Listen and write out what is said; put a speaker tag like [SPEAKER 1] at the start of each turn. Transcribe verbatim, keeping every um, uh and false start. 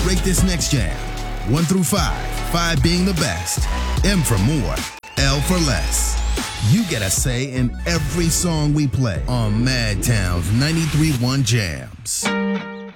[SPEAKER 1] Rate this next jam. One through five. Five being the best. M for more. L for less. You get a say in every song we play on Madtown's ninety-three point one Jams.